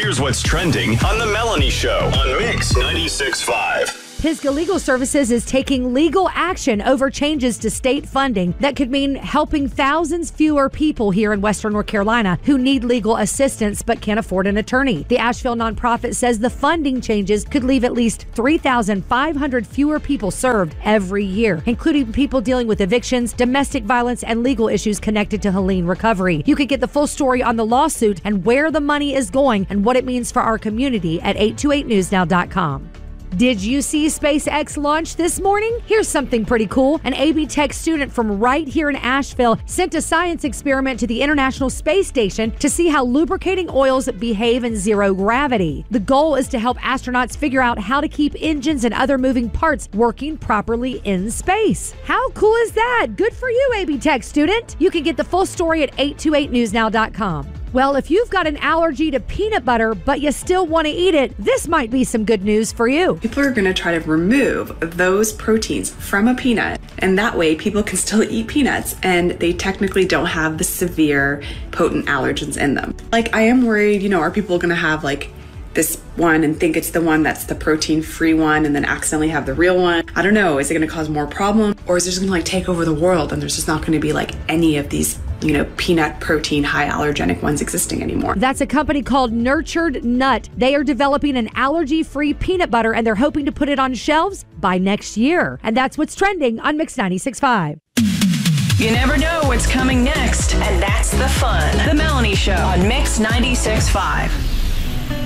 Here's what's trending on The Melanie Show on Mix 96.5. Pisgah Legal Services is taking legal action over changes to state funding that could mean helping thousands fewer people here in Western North Carolina who need legal assistance but can't afford an attorney. The Asheville nonprofit says the funding changes could leave at least 3,500 fewer people served every year, including people dealing with evictions, domestic violence, and legal issues connected to Helene recovery. You could get the full story on the lawsuit and where the money is going and what it means for our community at 828newsnow.com. Did you see SpaceX launch this morning? Here's something pretty cool. An AB Tech student from right here in Asheville sent a science experiment to the International Space Station to see how lubricating oils behave in zero gravity. The goal is to help astronauts figure out how to keep engines and other moving parts working properly in space. How cool is that? Good for you, AB Tech student. You can get the full story at 828newsnow.com. Well, if you've got an allergy to peanut butter, but you still want to eat it, this might be some good news for you. People are going to try to remove those proteins from a peanut, and that way people can still eat peanuts, and they technically don't have the severe, potent allergens in them. Like, I am worried, are people going to have this one and think it's the one that's the protein-free one and then accidentally have the real one? I don't know. Is it going to cause more problems? Or is it just going to take over the world and there's just not going to be any of these peanut protein high allergenic ones existing anymore? That's a company called Nurtured Nut. They are developing an allergy-free peanut butter and they're hoping to put it on shelves by next year. And that's what's trending on Mix 96.5. You never know what's coming next, and that's the fun. The Melanie Show on Mix 96.5.